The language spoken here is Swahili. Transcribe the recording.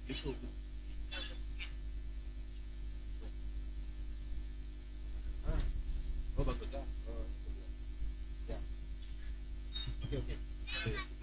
YouTube. Ah, oh bagus ya. Oh, ya. Oke oke.